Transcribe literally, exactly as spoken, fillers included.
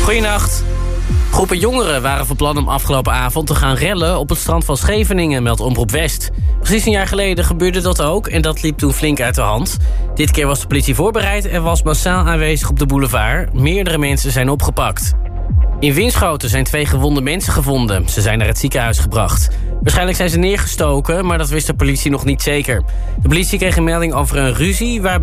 Goeienacht. Groepen jongeren waren van plan om afgelopen avond te gaan rellen op het strand van Scheveningen, meldt Omroep West. Precies een jaar geleden gebeurde dat ook en dat liep toen flink uit de hand. Dit keer was de politie voorbereid en was massaal aanwezig op de boulevard. Meerdere mensen zijn opgepakt. In Winschoten zijn twee gewonde mensen gevonden. Ze zijn naar het ziekenhuis gebracht. Waarschijnlijk zijn ze neergestoken, maar dat wist de politie nog niet zeker. De politie kreeg een melding over een ruzie waarbij